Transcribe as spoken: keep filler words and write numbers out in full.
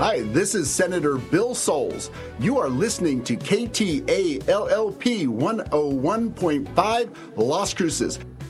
Hi, this is Senator Bill Souls. You are listening to K T A L L P one oh one point five Las Cruces.